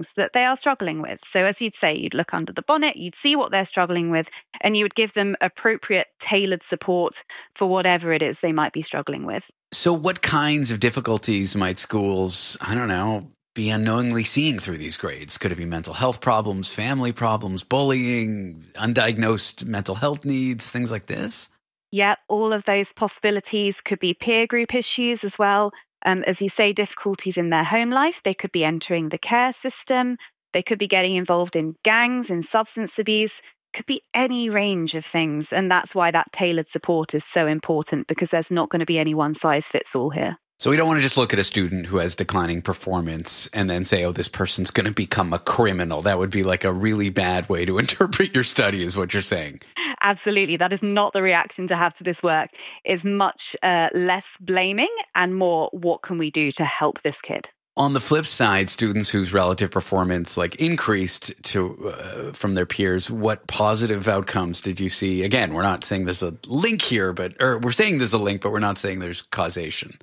things that they are struggling with. So as you'd say, you'd look under the bonnet, you'd see what they're struggling with, and you would give them appropriate, tailored support for whatever it is they might be struggling with. So what kinds of difficulties might schools, be unknowingly seeing through these grades? Could it be mental health problems, family problems, bullying, undiagnosed mental health needs, things like this? Yeah, all of those possibilities. Could be peer group issues as well. As you say, difficulties in their home life. They could be entering the care system. They could be getting involved in gangs, in substance abuse. Could be any range of things. And that's why that tailored support is so important, because there's not going to be any one size fits all here. So we don't want to just look at a student who has declining performance and then say, oh, this person's going to become a criminal. That would be like a really bad way to interpret your study, is what you're saying. Absolutely. That is not the reaction to have to this work. It's much less blaming and more, what can we do to help this kid? On the flip side, students whose relative performance increased from their peers, what positive outcomes did you see? Again, we're not saying there's a link here, or we're saying there's a link, but we're not saying there's causation.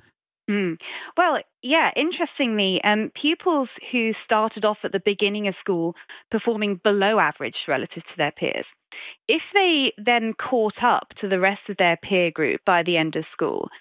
Well, yeah, interestingly, pupils who started off at the beginning of school performing below average relative to their peers, if they then caught up to the rest of their peer group by the end of school,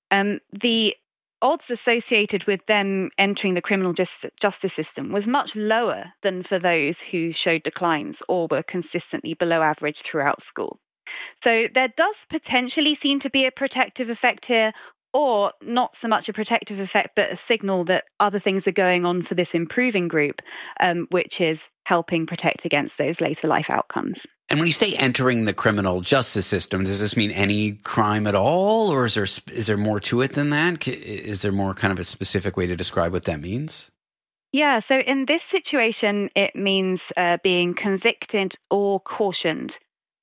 the odds associated with them entering the criminal justice system was much lower than for those who showed declines or were consistently below average throughout school. So there does potentially seem to be a protective effect here, or not so much a protective effect, but a signal that other things are going on for this improving group, which is helping protect against those later life outcomes. And when you say entering the criminal justice system, does this mean any crime at all, or is there more to it than that? Is there more kind of a specific way to describe what that means? Yeah, so in this situation, it means being convicted or cautioned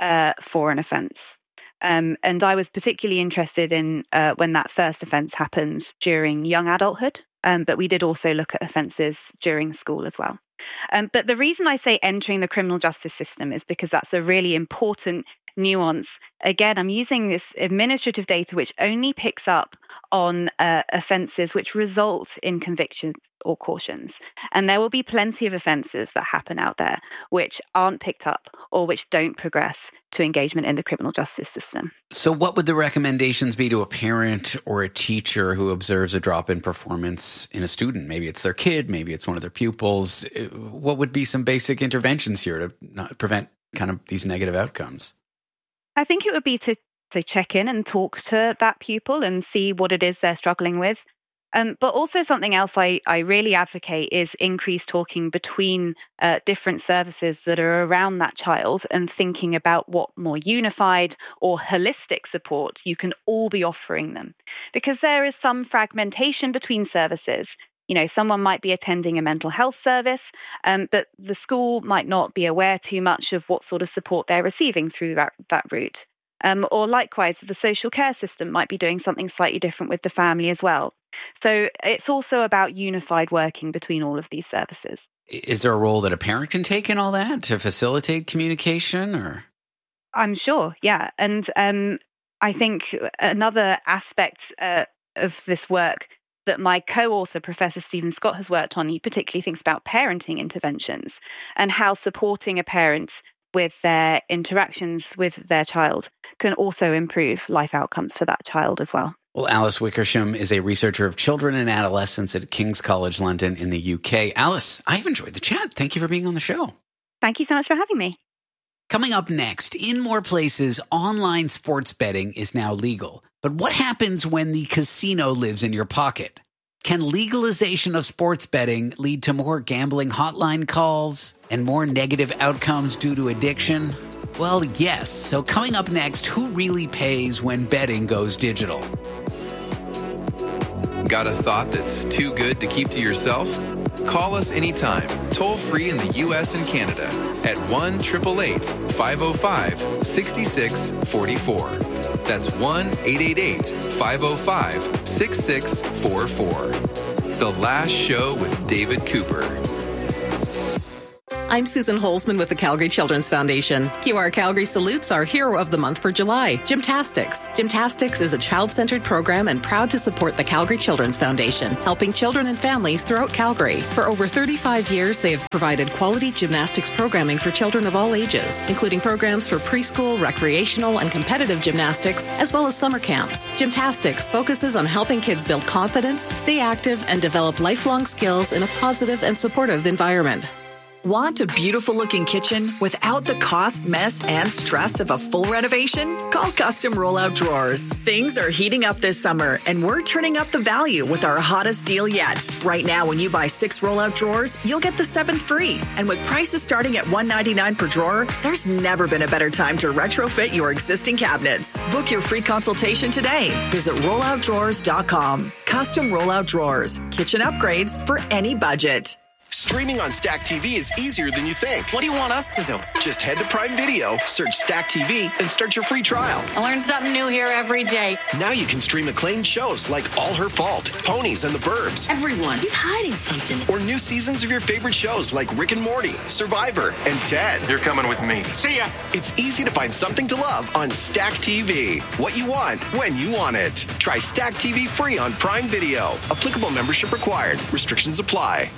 for an offence. And I was particularly interested in when that first offence happened during young adulthood, but we did also look at offences during school as well. But the reason I say entering the criminal justice system is because that's a really important nuance. Again, I'm using this administrative data which only picks up on offences which result in conviction or cautions. And there will be plenty of offences that happen out there which aren't picked up or which don't progress to engagement in the criminal justice system. So what would the recommendations be to a parent or a teacher who observes a drop in performance in a student? Maybe it's their kid, maybe it's one of their pupils. What would be some basic interventions here to not prevent kind of these negative outcomes? I think it would be to check in and talk to that pupil and see what it is they're struggling with. But also something else I really advocate is increased talking between different services that are around that child and thinking about what more unified or holistic support you can all be offering them. Because there is some fragmentation between services. You know, someone might be attending a mental health service, but the school might not be aware too much of what sort of support they're receiving through that route. Or likewise, the social care system might be doing something slightly different with the family as well. So it's also about unified working between all of these services. Is there a role that a parent can take in all that to facilitate communication? Or I'm sure, yeah. And I think another aspect of this work that my co-author, Professor Stephen Scott, has worked on, he particularly thinks about parenting interventions and how supporting a parent with their interactions with their child can also improve life outcomes for that child as well. Well, Alice Wickersham is a researcher of children and adolescents at King's College London in the UK. Alice, I've enjoyed the chat. Thank you for being on the show. Thank you so much for having me. Coming up next, in more places, online sports betting is now legal. But what happens when the casino lives in your pocket? Can legalization of sports betting lead to more gambling hotline calls and more negative outcomes due to addiction? Well, yes. So coming up next, who really pays when betting goes digital? Got a thought that's too good to keep to yourself? Call us anytime, toll free in the U.S. and Canada at 1-888-505-6644. That's 1-888-505-6644. The Last Show with David Cooper. I'm Susan Holzman with the Calgary Children's Foundation. QR Calgary salutes our hero of the month for July, Gymtastics. Gymtastics is a child-centered program and proud to support the Calgary Children's Foundation, helping children and families throughout Calgary. For over 35 years, they have provided quality gymnastics programming for children of all ages, including programs for preschool, recreational, and competitive gymnastics, as well as summer camps. Gymtastics focuses on helping kids build confidence, stay active, and develop lifelong skills in a positive and supportive environment. Want a beautiful-looking kitchen without the cost, mess, and stress of a full renovation? Call Custom Rollout Drawers. Things are heating up this summer, and we're turning up the value with our hottest deal yet. Right now, when you buy 6 rollout drawers, you'll get the 7th free. And with prices starting at $199 per drawer, there's never been a better time to retrofit your existing cabinets. Book your free consultation today. Visit rolloutdrawers.com. Custom Rollout Drawers. Kitchen upgrades for any budget. Streaming on Stack TV is easier than you think. What do you want us to do? Just head to Prime Video, search Stack TV, and start your free trial. I learn something new here every day. Now you can stream acclaimed shows like All Her Fault, Ponies and the Burbs. Everyone, he's hiding something. Or new seasons of your favorite shows like Rick and Morty, Survivor, and Ted. You're coming with me. See ya. It's easy to find something to love on Stack TV. What you want, when you want it. Try Stack TV free on Prime Video. Applicable membership required. Restrictions apply.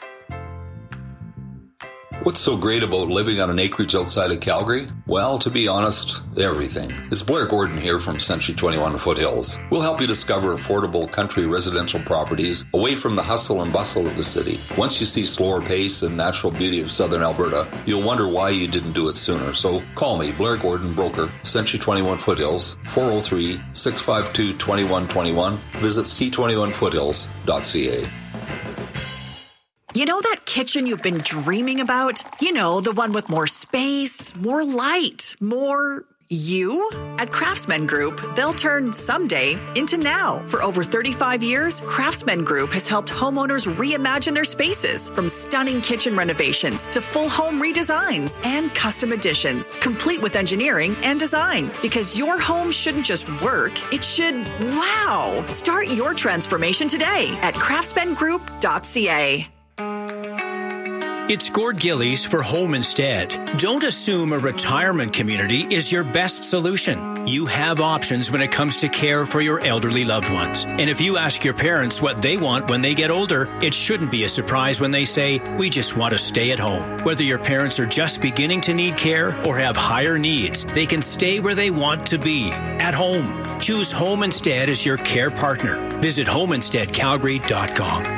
What's so great about living on an acreage outside of Calgary? Well, to be honest, everything. It's Blair Gordon here from Century 21 Foothills. We'll help you discover affordable country residential properties away from the hustle and bustle of the city. Once you see slower pace and natural beauty of southern Alberta, you'll wonder why you didn't do it sooner. So call me, Blair Gordon, broker, Century 21 Foothills, 403-652-2121. Visit c21foothills.ca. You know that kitchen you've been dreaming about? You know, the one with more space, more light, more you? At Craftsman Group, they'll turn someday into now. For over 35 years, Craftsman Group has helped homeowners reimagine their spaces, from stunning kitchen renovations to full home redesigns and custom additions, complete with engineering and design. Because your home shouldn't just work, it should wow. Start your transformation today at craftsmangroup.ca. It's Gord Gillies for Home Instead. Don't assume a retirement community is your best solution. You have options when it comes to care for your elderly loved ones. And if you ask your parents what they want when they get older, it shouldn't be a surprise when they say, we just want to stay at home. Whether your parents are just beginning to need care or have higher needs, they can stay where they want to be, at home. Choose Home Instead as your care partner. Visit homeinsteadcalgary.com.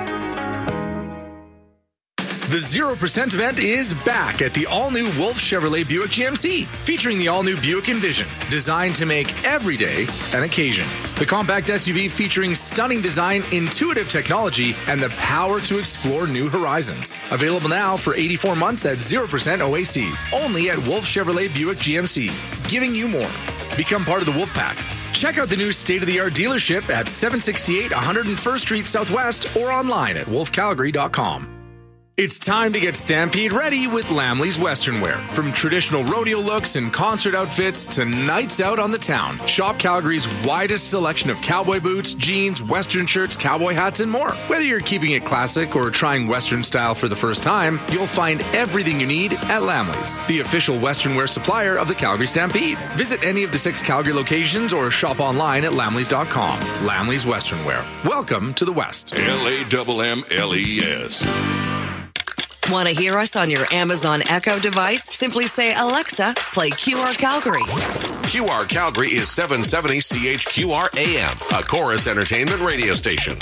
The 0% event is back at the all-new Wolf Chevrolet Buick GMC, featuring the all-new Buick Envision, designed to make every day an occasion. The compact SUV featuring stunning design, intuitive technology, and the power to explore new horizons. Available now for 84 months at 0% OAC, only at Wolf Chevrolet Buick GMC, giving you more. Become part of the Wolf Pack. Check out the new state-of-the-art dealership at 768 101st Street Southwest or online at wolfcalgary.com. It's time to get Stampede ready with Lamley's Western Wear. From traditional rodeo looks and concert outfits to nights out on the town, shop Calgary's widest selection of cowboy boots, jeans, Western shirts, cowboy hats, and more. Whether you're keeping it classic or trying Western style for the first time, you'll find everything you need at Lamley's, the official Western wear supplier of the Calgary Stampede. Visit any of the 6 Calgary locations or shop online at lamleys.com. Lamley's Western Wear. Welcome to the West. LAMMLES. Want to hear us on your Amazon Echo device? Simply say, Alexa, play QR Calgary. QR Calgary is 770 CHQR AM, a Chorus Entertainment radio station.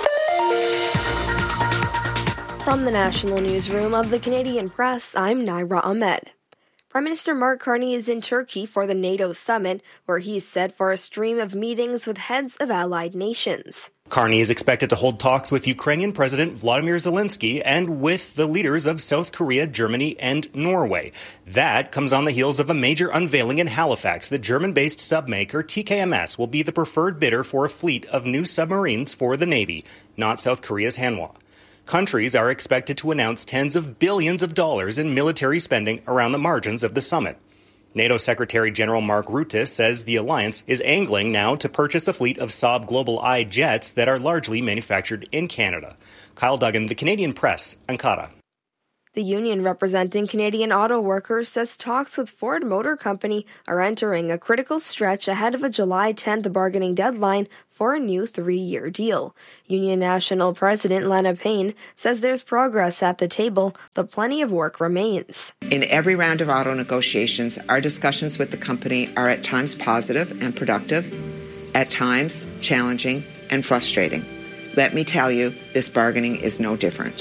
From the National Newsroom of the Canadian Press, I'm Naira Ahmed. Prime Minister Mark Carney is in Turkey for the NATO summit, where he's set for a stream of meetings with heads of allied nations. Carney is expected to hold talks with Ukrainian President Vladimir Zelensky and with the leaders of South Korea, Germany, and Norway. That comes on the heels of a major unveiling in Halifax. The German-based submaker TKMS will be the preferred bidder for a fleet of new submarines for the Navy, not South Korea's Hanwha. Countries are expected to announce tens of billions of dollars in military spending around the margins of the summit. NATO Secretary General Mark Rutte says the alliance is angling now to purchase a fleet of Saab Global I jets that are largely manufactured in Canada. Kyle Duggan, The Canadian Press, Ankara. The union representing Canadian auto workers says talks with Ford Motor Company are entering a critical stretch ahead of a July 10th bargaining deadline for a new 3-year deal. Union National President Lena Payne says there's progress at the table, but plenty of work remains. In every round of auto negotiations, our discussions with the company are at times positive and productive, at times challenging and frustrating. Let me tell you, this bargaining is no different.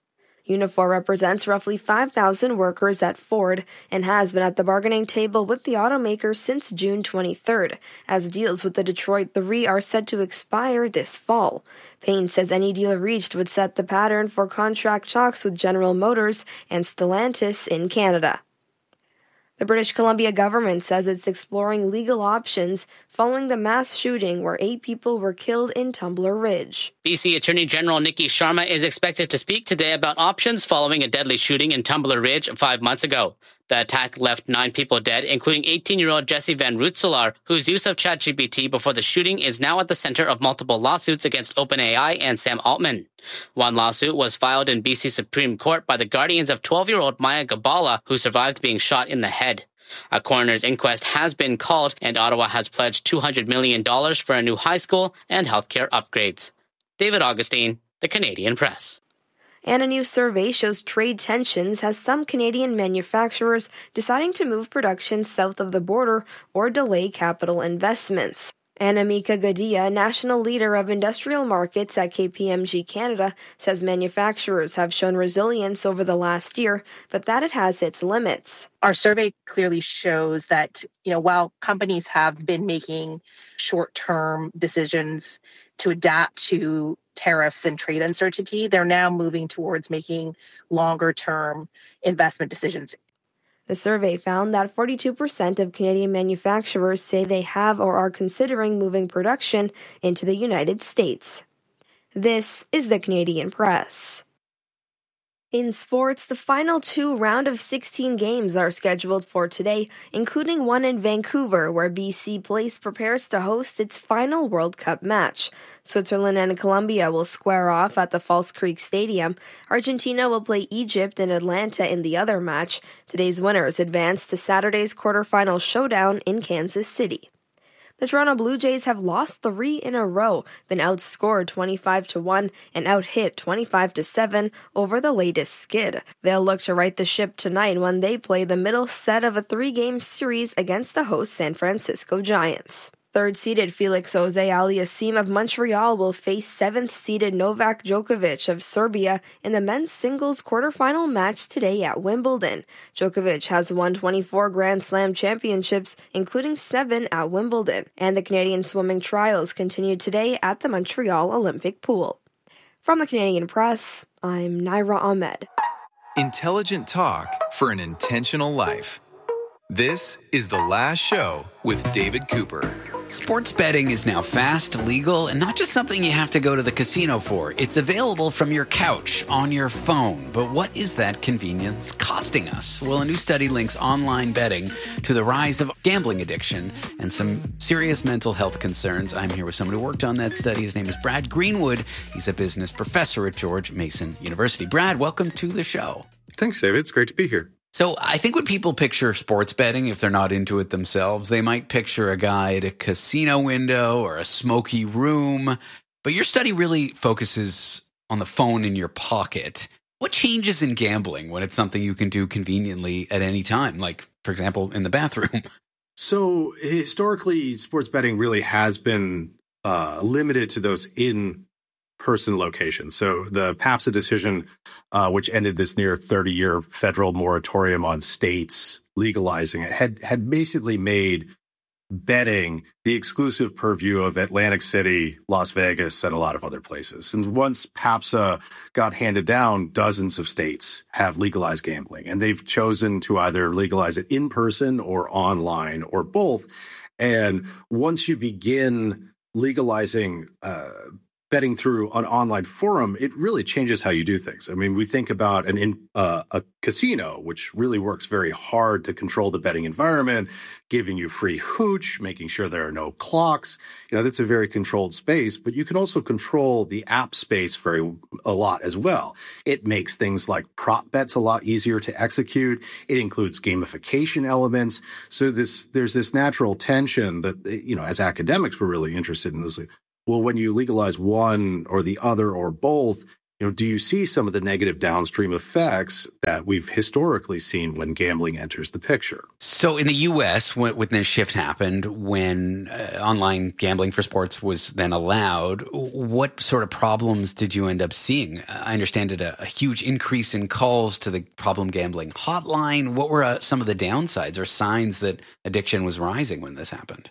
Unifor represents roughly 5,000 workers at Ford and has been at the bargaining table with the automaker since June 23rd, as deals with the Detroit 3 are set to expire this fall. Payne says any deal reached would set the pattern for contract talks with General Motors and Stellantis in Canada. The British Columbia government says it's exploring legal options following the mass shooting where 8 people were killed in Tumbler Ridge. BC Attorney General Nikki Sharma is expected to speak today about options following a deadly shooting in Tumbler Ridge 5 months ago. The attack left 9 people dead, including 18-year-old Jesse Van Rootselaar, whose use of ChatGPT before the shooting is now at the center of multiple lawsuits against OpenAI and Sam Altman. One lawsuit was filed in BC Supreme Court by the guardians of 12-year-old Maya Gabala, who survived being shot in the head. A coroner's inquest has been called, and Ottawa has pledged $200 million for a new high school and healthcare upgrades. David Augustine, The Canadian Press. And a new survey shows trade tensions has some Canadian manufacturers deciding to move production south of the border or delay capital investments. Anamika Gadia, national leader of industrial markets at KPMG Canada, says manufacturers have shown resilience over the last year, but that it has its limits. Our survey clearly shows that, while companies have been making short-term decisions to adapt to tariffs and trade uncertainty, they're now moving towards making longer-term investment decisions. The survey found that 42% of Canadian manufacturers say they have or are considering moving production into the United States. This is the Canadian Press. In sports, the final 2 round of 16 games are scheduled for today, including one in Vancouver, where BC Place prepares to host its final World Cup match. Switzerland and Colombia will square off at the Falls Creek Stadium. Argentina will play Egypt and Atlanta in the other match. Today's winners advance to Saturday's quarterfinal showdown in Kansas City. The Toronto Blue Jays have lost 3 in a row, been outscored 25-1 and out-hit 25-7 over the latest skid. They'll look to right the ship tonight when they play the middle set of a 3-game series against the host San Francisco Giants. Third-seeded Felix Auger-Aliassime of Montreal will face 7th-seeded Novak Djokovic of Serbia in the men's singles quarterfinal match today at Wimbledon. Djokovic has won 24 Grand Slam championships, including 7 at Wimbledon, and the Canadian swimming trials continue today at the Montreal Olympic Pool. From the Canadian Press, I'm Naira Ahmed. Intelligent talk for an intentional life. This is The Last Show with David Cooper. Sports betting is now fast, legal, and not just something you have to go to the casino for. It's available from your couch on your phone. But what is that convenience costing us? Well, a new study links online betting to the rise of gambling addiction and some serious mental health concerns. I'm here with someone who worked on that study. His name is Brad Greenwood. He's a business professor at George Mason University. Brad, welcome to the show. Thanks, David. It's great to be here. So I think when people picture sports betting, if they're not into it themselves, they might picture a guy at a casino window or a smoky room. But your study really focuses on the phone in your pocket. What changes in gambling when it's something you can do conveniently at any time, like, for example, in the bathroom? So historically, sports betting really has been limited to those in-person locations. So the PAPSA decision, which ended this near 30-year federal moratorium on states legalizing it, had basically made betting the exclusive purview of Atlantic City, Las Vegas, and a lot of other places. And once PAPSA got handed down, dozens of states have legalized gambling, and they've chosen to either legalize it in person or online or both. And once you begin legalizing betting through an online forum, it really changes how you do things. I mean, we think about a casino, which really works very hard to control the betting environment, giving you free hooch, making sure there are no clocks. That's a very controlled space, but you can also control the app space a lot as well. It makes things like prop bets a lot easier to execute. It includes gamification elements. So there's this natural tension that, as academics, we're really interested in this. Well, when you legalize one or the other or both, do you see some of the negative downstream effects that we've historically seen when gambling enters the picture? So in the U.S., when this shift happened, when online gambling for sports was then allowed, what sort of problems did you end up seeing? I understand a huge increase in calls to the problem gambling hotline. What were some of the downsides or signs that addiction was rising when this happened?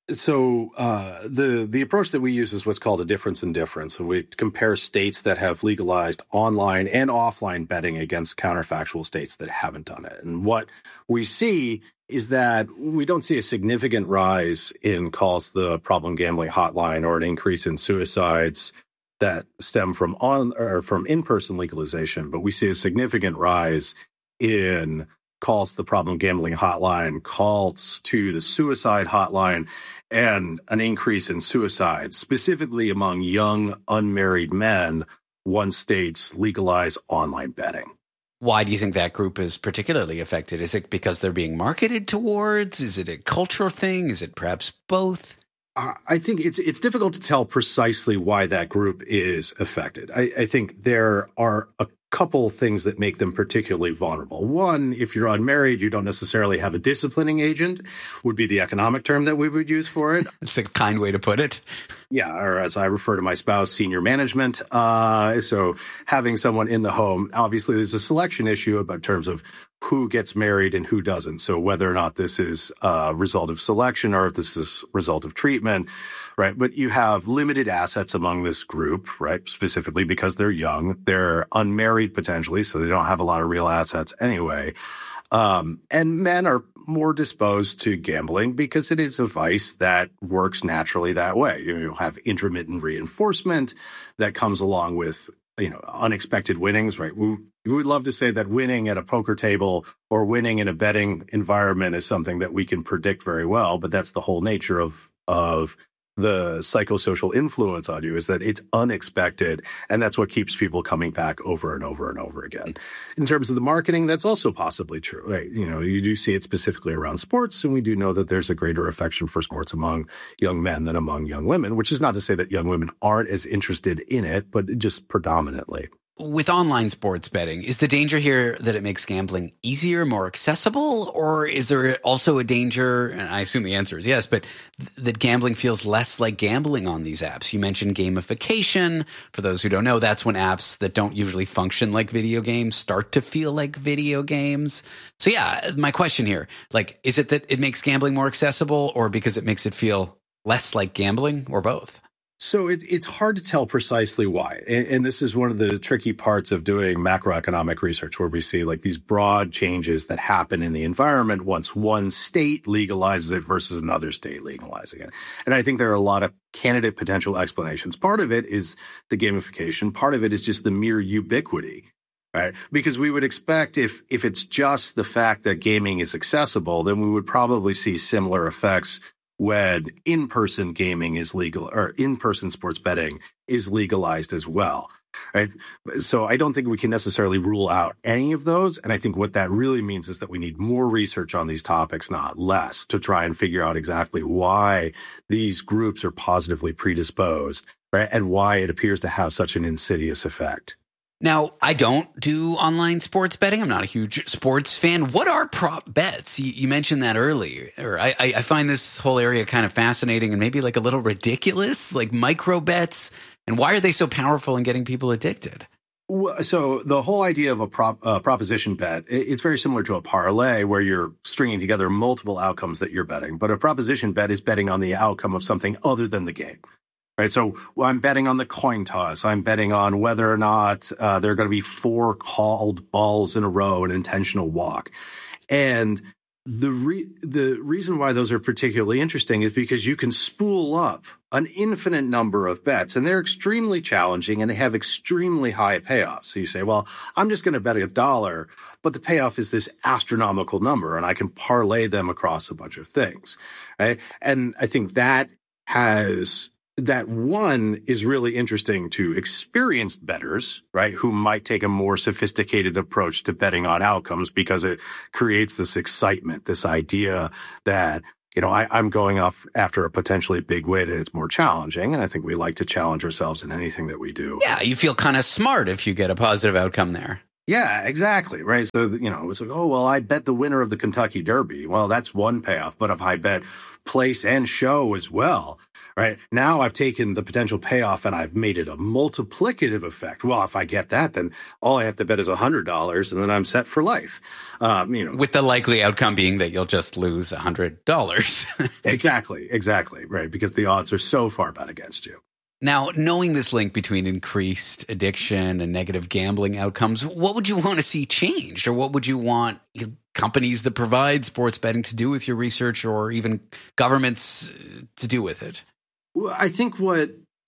So the approach that we use is what's called a difference in difference. And we compare states that have legalized online and offline betting against counterfactual states that haven't done it. And what we see is that we don't see a significant rise in calls to the problem gambling hotline or an increase in suicides that stem from in-person legalization, but we see a significant rise in calls to the problem gambling hotline, calls to the suicide hotline, and an increase in suicides, specifically among young, unmarried men once states legalize online betting. Why do you think that group is particularly affected? Is it because they're being marketed towards? Is it a cultural thing? Is it perhaps both? I think it's difficult to tell precisely why that group is affected. I think there are a couple things that make them particularly vulnerable. One, if you're unmarried, you don't necessarily have a disciplining agent, would be the economic term that we would use for it. It's a kind way to put it. Yeah, or as I refer to my spouse, senior management. So having someone in the home, obviously there's a selection issue about terms of who gets married and who doesn't. So whether or not this is a result of selection or if this is a result of treatment, right? But you have limited assets among this group, right? Specifically because they're young, they're unmarried potentially, so they don't have a lot of real assets anyway. And men are more disposed to gambling because it is a vice that works naturally that way. You have intermittent reinforcement that comes along with unexpected winnings, right? We would love to say that winning at a poker table or winning in a betting environment is something that we can predict very well, but that's the whole nature of the psychosocial influence on you, is that it's unexpected, and that's what keeps people coming back over and over and over again. In terms of the marketing, that's also possibly true. Right? You do see it specifically around sports, and we do know that there's a greater affection for sports among young men than among young women, which is not to say that young women aren't as interested in it, but just predominantly. With online sports betting, is the danger here that it makes gambling easier, more accessible, or is there also a danger, and I assume the answer is yes, but that gambling feels less like gambling on these apps? You mentioned gamification. For those who don't know, that's when apps that don't usually function like video games start to feel like video games. So yeah, my question here, is it that it makes gambling more accessible, or because it makes it feel less like gambling, or both? So it's hard to tell precisely why. And this is one of the tricky parts of doing macroeconomic research, where we see these broad changes that happen in the environment once one state legalizes it versus another state legalizing it. And I think there are a lot of candidate potential explanations. Part of it is the gamification. Part of it is just the mere ubiquity. Right? Because we would expect if it's just the fact that gaming is accessible, then we would probably see similar effects when in-person gaming is legal, or in-person sports betting is legalized as well, right? So I don't think we can necessarily rule out any of those. And I think what that really means is that we need more research on these topics, not less, to try and figure out exactly why these groups are positively predisposed, right? And why it appears to have such an insidious effect. Now, I don't do online sports betting. I'm not a huge sports fan. What are prop bets? You mentioned that earlier. I find this whole area kind of fascinating and maybe a little ridiculous, like micro bets. And why are they so powerful in getting people addicted? So the whole idea of a proposition bet, it's very similar to a parlay where you're stringing together multiple outcomes that you're betting. But a proposition bet is betting on the outcome of something other than the game. Right, so I'm betting on the coin toss. I'm betting on whether or not there are going to be 4 called balls in a row, an intentional walk. And the reason why those are particularly interesting is because you can spool up an infinite number of bets, and they're extremely challenging, and they have extremely high payoffs. So you say, well, I'm just going to bet $1, but the payoff is this astronomical number, and I can parlay them across a bunch of things, right? And I think that one is really interesting to experienced bettors, right, who might take a more sophisticated approach to betting on outcomes because it creates this excitement, this idea that, I'm going off after a potentially big win and it's more challenging. And I think we like to challenge ourselves in anything that we do. Yeah, you feel kind of smart if you get a positive outcome there. Yeah, exactly. Right. So, it's like, oh, well, I bet the winner of the Kentucky Derby. Well, that's one payoff. But if I bet place and show as well, right, now I've taken the potential payoff and I've made it a multiplicative effect. Well, if I get that, then all I have to bet is $100 and then I'm set for life. With the likely outcome being that you'll just lose $100. Exactly. Right. Because the odds are so far bet against you. Now, knowing this link between increased addiction and negative gambling outcomes, what would you want to see changed? Or what would you want companies that provide sports betting to do with your research, or even governments to do with it? Well, I think what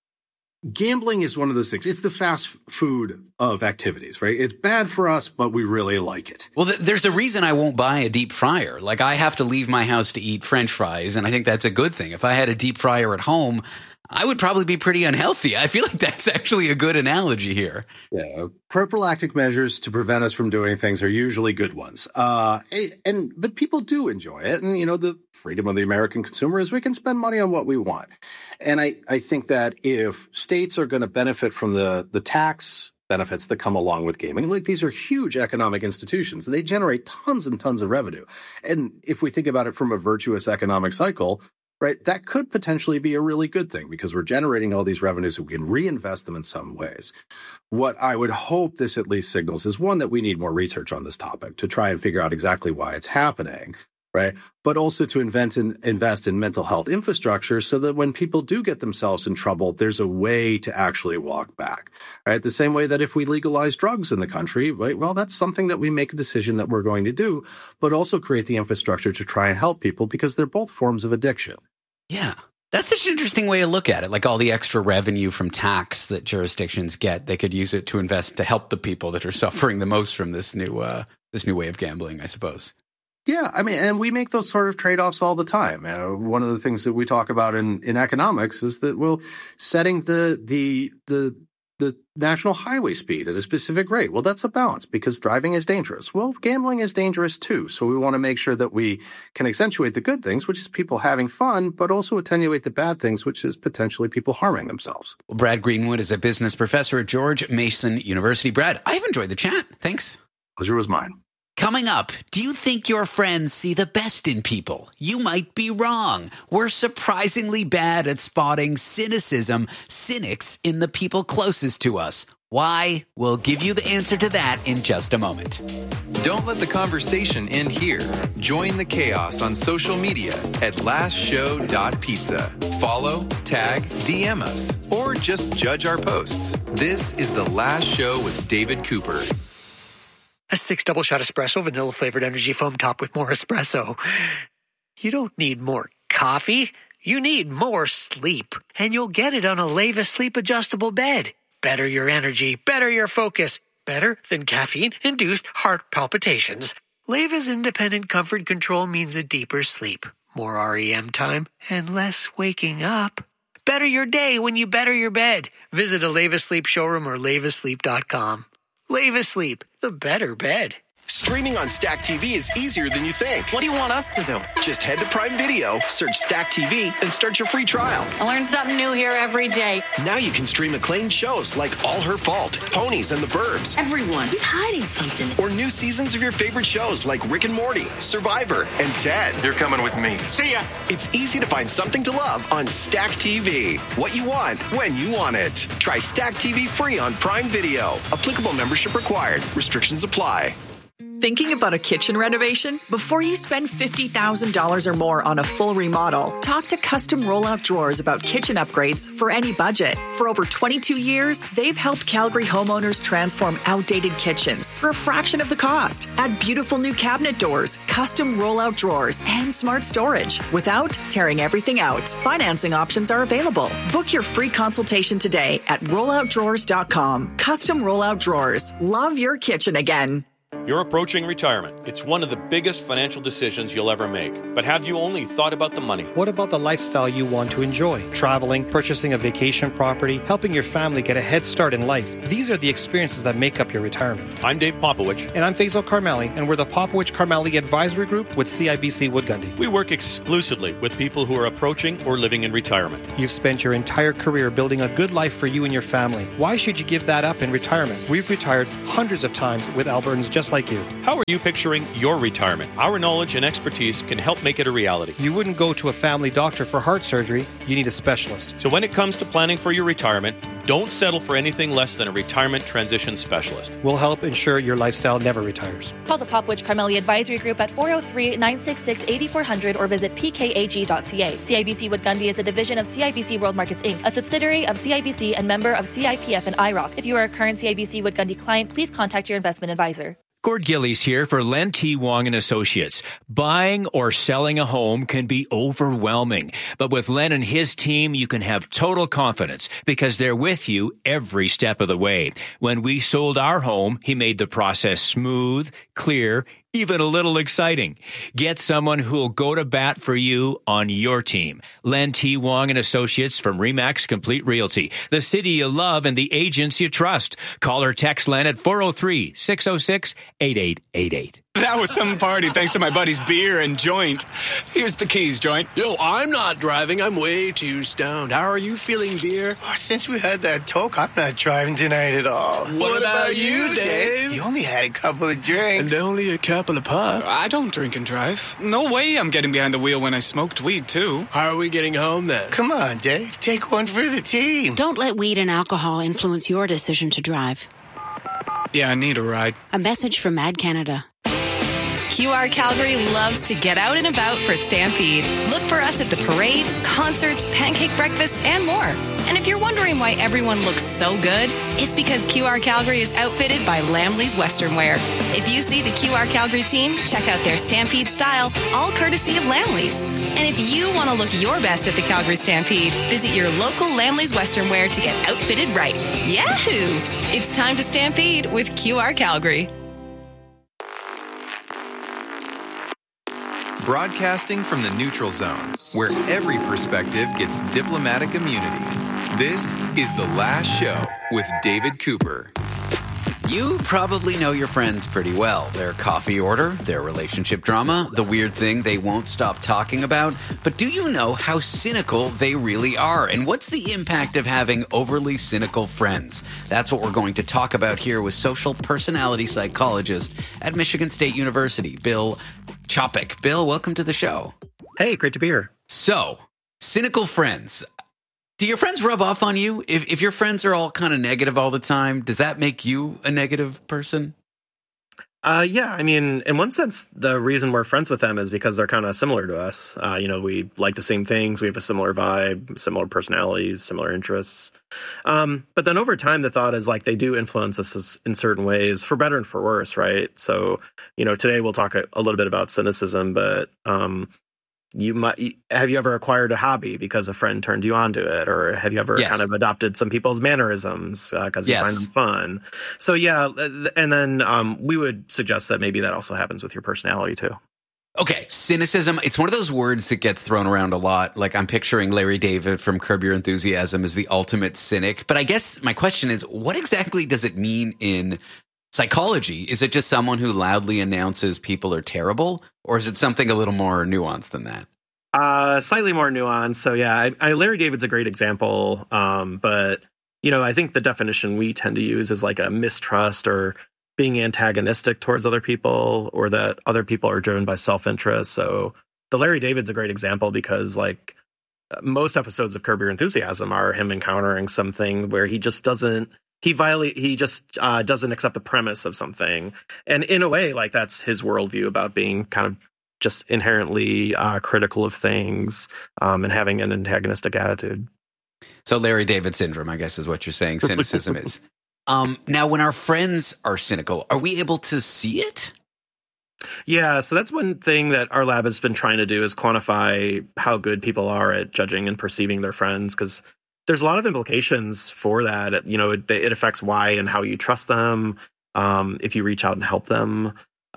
gambling is one of those things. It's the fast food of activities, right? It's bad for us, but we really like it. Well, there's a reason I won't buy a deep fryer. Like, I have to leave my house to eat French fries, and I think that's a good thing. If I had a deep fryer at home, I would probably be pretty unhealthy. I feel like that's actually a good analogy here. Yeah, prophylactic measures to prevent us from doing things are usually good ones. But people do enjoy it. And, the freedom of the American consumer is we can spend money on what we want. And I think that if states are going to benefit from the tax benefits that come along with gaming, like, these are huge economic institutions. They generate tons and tons of revenue. And if we think about it from a virtuous economic cycle, right, that could potentially be a really good thing because we're generating all these revenues and we can reinvest them in some ways. What I would hope this at least signals is, one, that we need more research on this topic to try and figure out exactly why it's happening, right? But also to invest in mental health infrastructure so that when people do get themselves in trouble, there's a way to actually walk back, right? The same way that if we legalize drugs in the country, right, well, that's something that we make a decision that we're going to do, but also create the infrastructure to try and help people because they're both forms of addiction. Yeah. That's such an interesting way to look at it. Like, all the extra revenue from tax that jurisdictions get, they could use it to invest to help the people that are suffering the most from this new way of gambling, I suppose. Yeah, I mean, and we make those sort of trade-offs all the time. One of the things that we talk about in economics is that, well, setting the national highway speed at a specific rate. Well, that's a balance because driving is dangerous. Well, gambling is dangerous too. So we want to make sure that we can accentuate the good things, which is people having fun, but also attenuate the bad things, which is potentially people harming themselves. Well, Brad Greenwood is a business professor at George Mason University. Brad, I've enjoyed the chat. Thanks. Pleasure was mine. Coming up, do you think your friends see the best in people? You might be wrong. We're surprisingly bad at spotting cynics in the people closest to us. Why? We'll give you the answer to that in just a moment. Don't let the conversation end here. Join the chaos on social media at lastshow.pizza. Follow, tag, DM us, or just judge our posts. This is The Last Show with David Cooper. A 6 double shot espresso, vanilla flavored energy foam topped with more espresso. You don't need more coffee. You need more sleep. And you'll get it on a Leva Sleep adjustable bed. Better your energy, better your focus. Better than caffeine-induced heart palpitations. Leva's independent comfort control means a deeper sleep, more REM time, and less waking up. Better your day when you better your bed. Visit a Leva Sleep showroom or levasleep.com. Leva Sleep, the better bed. Streaming on Stack TV is easier than you think. What do you want us to do? Just head to Prime Video, search Stack TV, and start your free trial. I learn something new here every day. Now you can stream acclaimed shows like All Her Fault, Ponies, and The Burbs. Everyone is hiding something. Or new seasons of your favorite shows like Rick and Morty, Survivor, and Ted. You're coming with me. See ya. It's easy to find something to love on Stack TV. What you want, when you want it. Try Stack TV free on Prime Video. Applicable membership required. Restrictions apply. Thinking about a kitchen renovation? Before you spend $50,000 or more on a full remodel, talk to Custom Rollout Drawers about kitchen upgrades for any budget. For over 22 years, they've helped Calgary homeowners transform outdated kitchens for a fraction of the cost. Add beautiful new cabinet doors, custom rollout drawers, and smart storage without tearing everything out. Financing options are available. Book your free consultation today at rolloutdrawers.com. Custom Rollout Drawers. Love your kitchen again. You're approaching retirement. It's one of the biggest financial decisions you'll ever make. But have you only thought about the money? What about the lifestyle you want to enjoy? Traveling, purchasing a vacation property, helping your family get a head start in life. These are the experiences that make up your retirement. I'm Dave Popowich. And I'm Faisal Karmali, and we're the Popowich-Karmali Advisory Group with CIBC Wood Gundy. We work exclusively with people who are approaching or living in retirement. You've spent your entire career building a good life for you and your family. Why should you give that up in retirement? We've retired hundreds of times with Albertans just like you. How are you picturing your retirement? Our knowledge and expertise can help make it a reality. You wouldn't go to a family doctor for heart surgery. You need a specialist. So when it comes to planning for your retirement, don't settle for anything less than a retirement transition specialist. We'll help ensure your lifestyle never retires. Call the Popowich-Karmali Advisory Group at 403-966-8400 or visit pkag.ca. CIBC Wood Gundy is a division of CIBC World Markets Inc., a subsidiary of CIBC and member of CIPF and IROC. If you are a current CIBC Wood Gundy client, please contact your investment advisor. Gord Gillies here for Len T. Wong and Associates. Buying or selling a home can be overwhelming, but with Len and his team, you can have total confidence because they're with you every step of the way. When we sold our home, he made the process smooth, clear, even a little exciting. Get someone who'll go to bat for you on your team. Len T. Wong and Associates from RE/MAX Complete Realty, the city you love and the agents you trust. Call or text Len at 403-606-8888. That was some party thanks to my buddy's beer and joint. Here's the keys, joint. Yo, I'm not driving. I'm way too stoned. How are you feeling, beer? Oh, since we had that talk, I'm not driving tonight at all. What about you, Dave? You only had a couple of drinks. And only a couple of puffs. I don't drink and drive. No way I'm getting behind the wheel when I smoked weed, too. How are we getting home, then? Come on, Dave. Take one for the team. Don't let weed and alcohol influence your decision to drive. Yeah, I need a ride. A message from Mad Canada. QR Calgary loves to get out and about for Stampede. Look for us at the parade, concerts, pancake breakfast, and more. And if you're wondering why everyone looks so good, it's because QR Calgary is outfitted by Lamley's Western Wear. If you see the QR Calgary team, check out their Stampede style, all courtesy of Lamley's. And if you want to look your best at the Calgary Stampede, visit your local Lamley's Western Wear to get outfitted right. Yahoo! It's time to Stampede with QR Calgary. Broadcasting from the neutral zone, where every perspective gets diplomatic immunity. This is The Last Show with David Cooper. You probably know your friends pretty well. Their coffee order, their relationship drama, the weird thing they won't stop talking about. But do you know how cynical they really are? And what's the impact of having overly cynical friends? That's what we're going to talk about here with social personality psychologist at Michigan State University, Bill Chopik. Bill, welcome to the show. Hey, great to be here. So, cynical friends. Do your friends rub off on you? If your friends are all kind of negative all the time, does that make you a negative person? Yeah, I mean, in one sense, the reason we're friends with them is because they're kind of similar to us. We like the same things. We have a similar vibe, similar personalities, similar interests. But then over time, the thought is like they do influence us in certain ways, for better and for worse, right? So, today we'll talk a little bit about cynicism, but have you ever acquired a hobby because a friend turned you on to it? Or have you ever kind of adopted some people's mannerisms because you find them fun? So, yeah. And then we would suggest that maybe that also happens with your personality, too. Okay, cynicism, it's one of those words that gets thrown around a lot. Like I'm picturing Larry David from Curb Your Enthusiasm as the ultimate cynic. But I guess my question is, what exactly does it mean in psychology? Is it just someone who loudly announces people are terrible? Or is it something a little more nuanced than that? Slightly more nuanced. So, yeah, Larry David's a great example. But, I think the definition we tend to use is like a mistrust or being antagonistic towards other people, or that other people are driven by self-interest. So the Larry David's a great example because like most episodes of Curb Your Enthusiasm are him encountering something where he he just doesn't accept the premise of something. And in a way, like, that's his worldview about being kind of just inherently critical of things and having an antagonistic attitude. So Larry David syndrome, I guess, is what you're saying cynicism is. Now, when our friends are cynical, are we able to see it? Yeah, so that's one thing that our lab has been trying to do is quantify how good people are at judging and perceiving their friends, because there's a lot of implications for that. You know, it affects why and how you trust them, if you reach out and help them.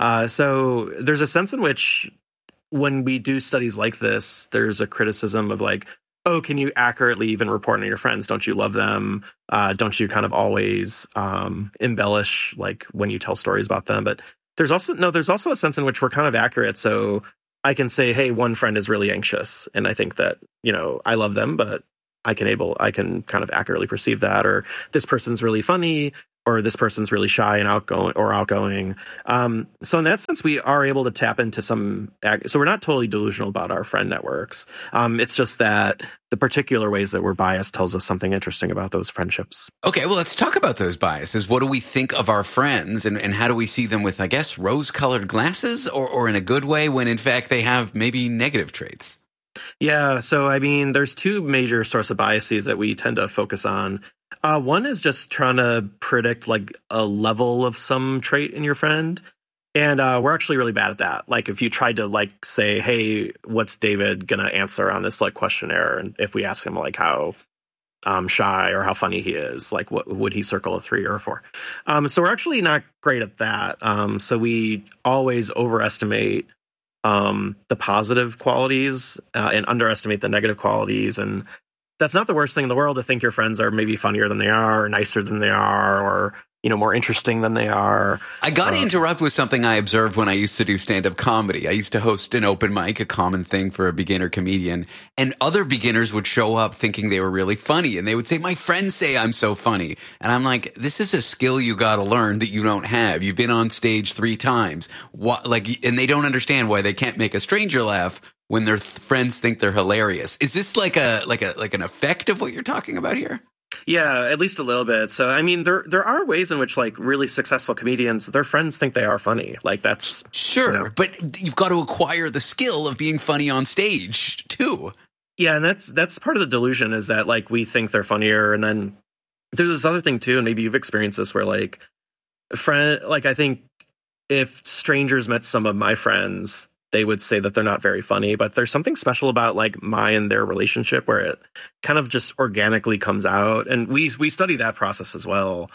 So there's a sense in which when we do studies like this, there's a criticism of like, oh, can you accurately even report on your friends? Don't you love them? Don't you kind of always embellish like when you tell stories about them? But there's also a sense in which we're kind of accurate. So I can say, hey, one friend is really anxious, and I think that, you know, I love them, but I can kind of accurately perceive that, or this person's really funny, or this person's really shy and outgoing. So in that sense, we are able to tap into so we're not totally delusional about our friend networks. It's just that the particular ways that we're biased tells us something interesting about those friendships. Okay, well, let's talk about those biases. What do we think of our friends, and how do we see them with, I guess, rose-colored glasses, or in a good way when, in fact, they have maybe negative traits? Yeah, so I mean, there's two major sources of biases that we tend to focus on. One is just trying to predict like a level of some trait in your friend. And we're actually really bad at that. Like if you tried to like say, hey, what's David going to answer on this like questionnaire? And if we ask him like how shy or how funny he is, like what would he circle a 3 or a 4? So we're actually not great at that. So we always overestimate the positive qualities and underestimate the negative qualities. And that's not the worst thing in the world to think your friends are maybe funnier than they are, or nicer than they are, or, you know, more interesting than they are. I got to interrupt with something I observed when I used to do stand-up comedy. I used to host an open mic, a common thing for a beginner comedian, and other beginners would show up thinking they were really funny, and they would say, my friends say I'm so funny. And I'm like, this is a skill you got to learn that you don't have. You've been on stage 3 times. And they don't understand why they can't make a stranger laugh when their friends think they're hilarious. Is this like an effect of what you're talking about here? Yeah, at least a little bit. So, I mean, there are ways in which like really successful comedians, their friends think they are funny. Like that's sure, you know. But you've got to acquire the skill of being funny on stage too. Yeah, and that's part of the delusion is that like we think they're funnier, and then there's this other thing too, and maybe you've experienced this where like I think if strangers met some of my friends, they would say that they're not very funny, but there's something special about like my and their relationship where it kind of just organically comes out. And we study that process as well.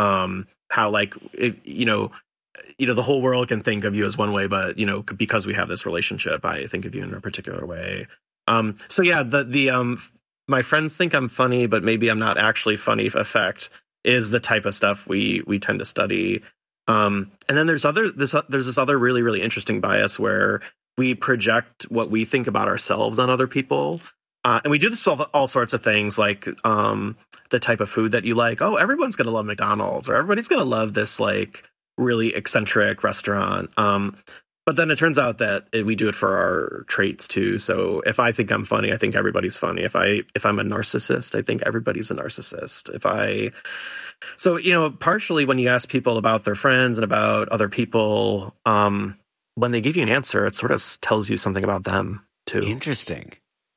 How like, you know, the whole world can think of you as one way, but, you know, because we have this relationship, I think of you in a particular way. So yeah, the my friends think I'm funny, but maybe I'm not actually funny effect is the type of stuff we tend to study. And then there's this other really, really interesting bias where we project what we think about ourselves on other people. And we do this with all sorts of things, like the type of food that you like. Oh, everyone's going to love McDonald's, or everybody's going to love this like really eccentric restaurant. But then it turns out that we do it for our traits too. So if I think I'm funny, I think everybody's funny. If I'm a narcissist, I think everybody's a narcissist. So, you know, partially when you ask people about their friends and about other people, when they give you an answer, it sort of tells you something about them too. Interesting.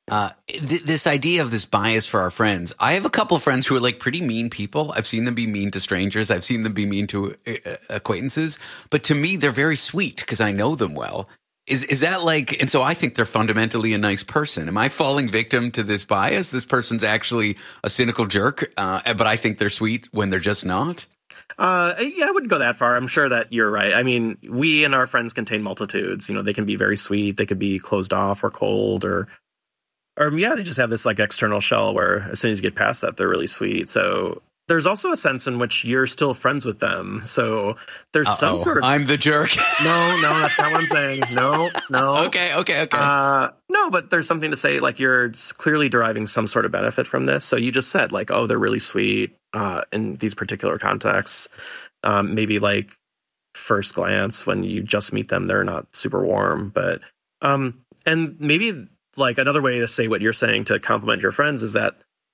This idea of this bias for our friends. I have a couple of friends who are like pretty mean people. I've seen them be mean to strangers. I've seen them be mean to acquaintances. But to me, they're very sweet because I know them well. Is that like, and so I think they're fundamentally a nice person. Am I falling victim to this bias? This person's actually a cynical jerk, but I think they're sweet when they're just not? Yeah, I wouldn't go that far. I'm sure that you're right. I mean, we and our friends contain multitudes. You know, they can be very sweet. They could be closed off or cold or yeah, they just have this like external shell where as soon as you get past that, they're really sweet. So there's also a sense in which you're still friends with them. So there's some sort of... I'm the jerk. No, that's not what I'm saying. No. Okay. No, but there's something to say, like you're clearly deriving some sort of benefit from this. So you just said like, oh, they're really sweet in these particular contexts. Maybe like first glance when you just meet them, they're not super warm. But and maybe like another way to say what you're saying to compliment your friends is that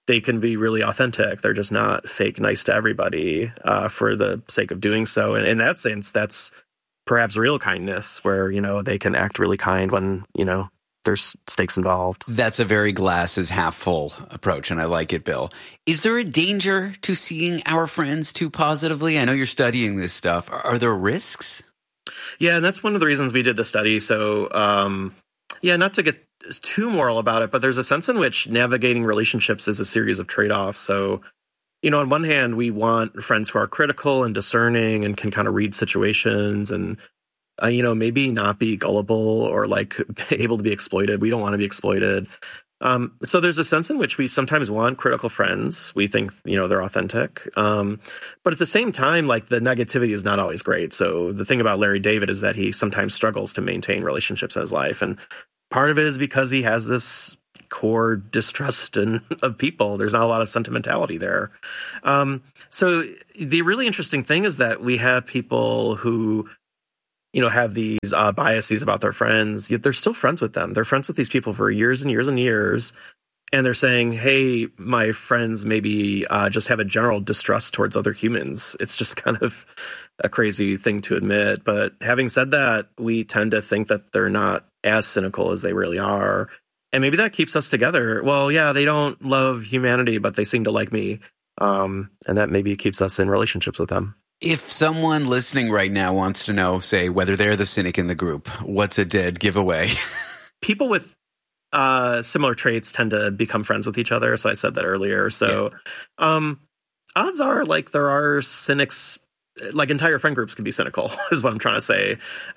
they can be really authentic. They're just not fake nice to everybody for the sake of doing so. And in that sense, that's perhaps real kindness, where, you know, they can act really kind when, you know, there's stakes involved. That's a very glasses half full approach, and I like it, Bill. Is there a danger to seeing our friends too positively? I know you're studying this stuff. Are there risks? Yeah, and that's one of the reasons we did the study. So, not to get too moral about it, but there's a sense in which navigating relationships is a series of trade-offs. So, you know, on one hand, we want friends who are critical and discerning and can kind of read situations and, maybe not be gullible or like able to be exploited. We don't want to be exploited. So there's a sense in which we sometimes want critical friends. We think, you know, they're authentic. But at the same time, like, the negativity is not always great. So the thing about Larry David is that he sometimes struggles to maintain relationships in his life. And part of it is because he has this core distrust of people. There's not a lot of sentimentality there. So the really interesting thing is that we have people who, you know, have these biases about their friends, yet they're still friends with them. They're friends with these people for years and years and years. And they're saying, hey, my friends maybe just have a general distrust towards other humans. It's just kind of a crazy thing to admit. But having said that, we tend to think that they're not as cynical as they really are. And maybe that keeps us together. Well, yeah, they don't love humanity, but they seem to like me. And that maybe keeps us in relationships with them. If someone listening right now wants to know, say, whether they're the cynic in the group, what's a dead giveaway? People with similar traits tend to become friends with each other. So I said that earlier. So odds are, like, there are cynics, like entire friend groups can be cynical is what I'm trying to say.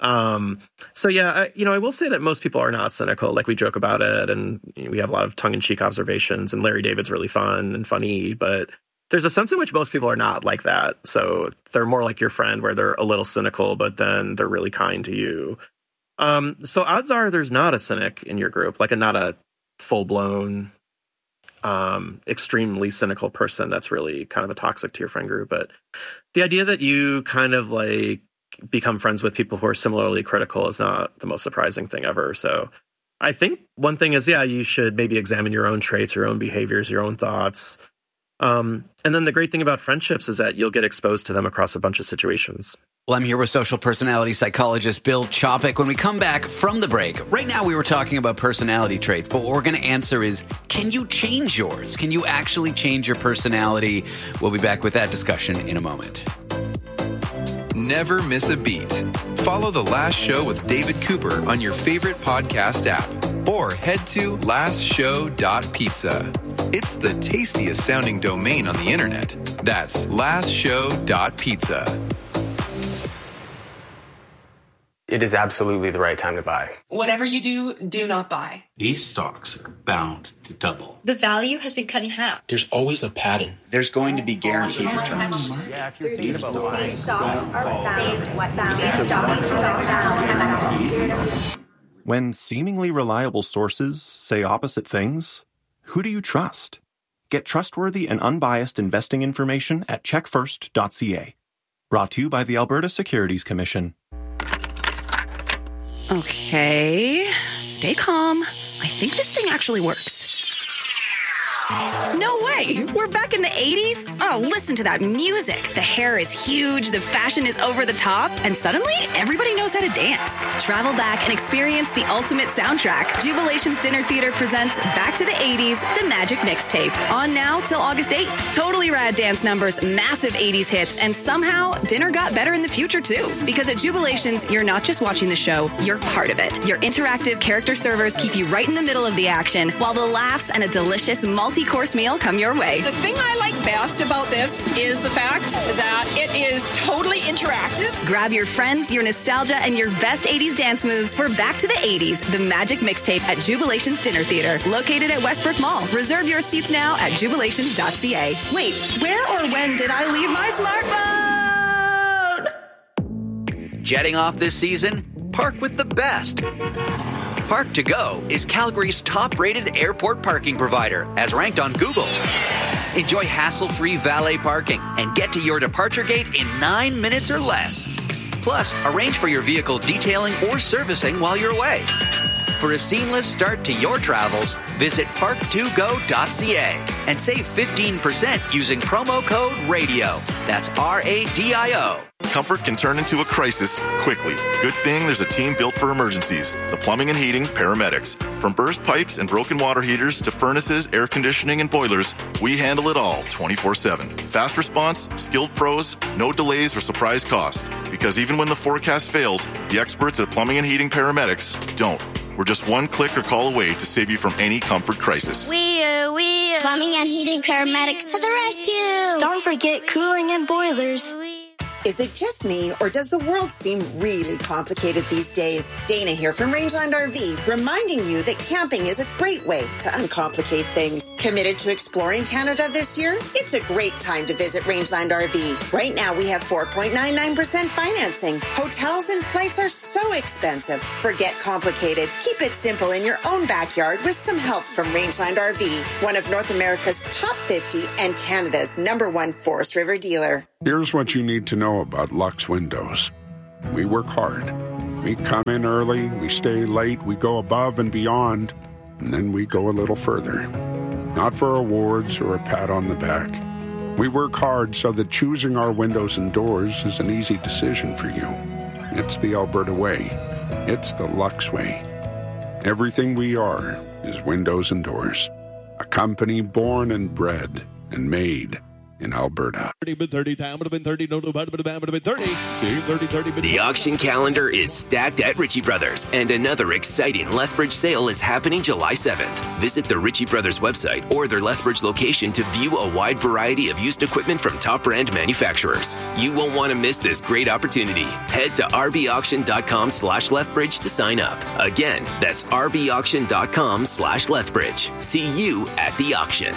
I will say that most people are not cynical. Like, we joke about it and we have a lot of tongue-in-cheek observations, and Larry David's really fun and funny, but there's a sense in which most people are not like that. So they're more like your friend, where they're a little cynical, but then they're really kind to you. So odds are there's not a cynic in your group, like not a full-blown, extremely cynical person that's really kind of a toxic to your friend group. But the idea that you kind of like become friends with people who are similarly critical is not the most surprising thing ever. So I think one thing is, you should maybe examine your own traits, your own behaviors, your own thoughts. And then the great thing about friendships is that you'll get exposed to them across a bunch of situations. Well, I'm here with social personality psychologist Bill Chopik. When we come back from the break, right now we were talking about personality traits, but what we're going to answer is, can you change yours? Can you actually change your personality? We'll be back with that discussion in a moment. Never miss a beat. Follow The Last Show with David Cooper on your favorite podcast app, or head to lastshow.pizza. It's the tastiest sounding domain on the internet. That's lastshow.pizza. It is absolutely the right time to buy. Whatever you do, do not buy. These stocks are bound to double. The value has been cut in half. There's always a pattern. There's going to be guaranteed returns. Yeah, if you're thinking about buying, these stocks are bound. When seemingly reliable sources say opposite things, who do you trust? Get trustworthy and unbiased investing information at checkfirst.ca. Brought to you by the Alberta Securities Commission. Okay, stay calm. I think this thing actually works. No way! We're back in the 80s? Oh, listen to that music. The hair is huge, the fashion is over the top, and suddenly everybody knows how to dance. Travel back and experience the ultimate soundtrack. Jubilation's Dinner Theater presents Back to the 80s, The Magic Mixtape. On now till August 8th. Totally rad dance numbers, massive 80s hits, and somehow dinner got better in the future too. Because at Jubilations, you're not just watching the show, you're part of it. Your interactive character servers keep you right in the middle of the action, while the laughs and a delicious multi-course meal come your way. The thing I like best about this is the fact that it is totally interactive. Grab your friends, your nostalgia, and your best 80s dance moves for Back to the 80s, The Magic Mixtape at Jubilation's Dinner Theater, located at Westbrook Mall. Reserve your seats now at jubilations.ca. Wait, where or when did I leave my smartphone? Jetting off this season? Park with the best. Park to Go is Calgary's top-rated airport parking provider, as ranked on Google. Enjoy hassle-free valet parking and get to your departure gate in 9 minutes or less. Plus, arrange for your vehicle detailing or servicing while you're away. For a seamless start to your travels, visit park2go.ca and save 15% using promo code RADIO. That's RADIO. Comfort can turn into a crisis quickly. Good thing there's a team built for emergencies. The Plumbing and Heating Paramedics. From burst pipes and broken water heaters to furnaces, air conditioning, and boilers, we handle it all 24/7. Fast response, skilled pros, no delays or surprise cost. Because even when the forecast fails, the experts at Plumbing and Heating Paramedics don't. We're just one click or call away to save you from any comfort crisis. Plumbing and Heating Paramedics to the rescue. Don't forget cooling and boilers. Is it just me, or does the world seem really complicated these days? Dana here from Rangeland RV, reminding you that camping is a great way to uncomplicate things. Committed to exploring Canada this year? It's a great time to visit Rangeland RV. Right now, we have 4.99% financing. Hotels and flights are so expensive. Forget complicated. Keep it simple in your own backyard with some help from Rangeland RV, one of North America's top 50 and Canada's #1 Forest River dealer. Here's what you need to know about Lux Windows. We work hard. We come in early, we stay late, we go above and beyond, and then we go a little further. Not for awards or a pat on the back. We work hard so that choosing our windows and doors is an easy decision for you. It's the Alberta way. It's the Lux way. Everything we are is windows and doors. A company born and bred and made in Alberta. The auction calendar is stacked at Ritchie Brothers, and another exciting Lethbridge sale is happening July 7th. Visit the Ritchie Brothers website or their Lethbridge location to view a wide variety of used equipment from top brand manufacturers. You won't want to miss this great opportunity. Head to rbauction.com/Lethbridge to sign up. Again, that's rbauction.com/Lethbridge. See you at the auction.